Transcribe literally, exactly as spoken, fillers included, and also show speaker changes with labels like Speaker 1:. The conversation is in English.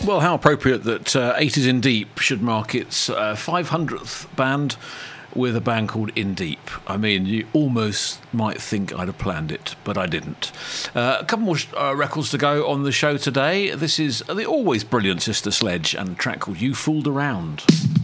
Speaker 1: Well, how appropriate that uh, eighties in Deep should mark its uh, five hundredth band with a band called In Deep. I mean, you almost might think I'd have planned it, but I didn't. Uh, a couple more uh, records to go on the show today. This is the always brilliant Sister Sledge and a track called You Fooled Around.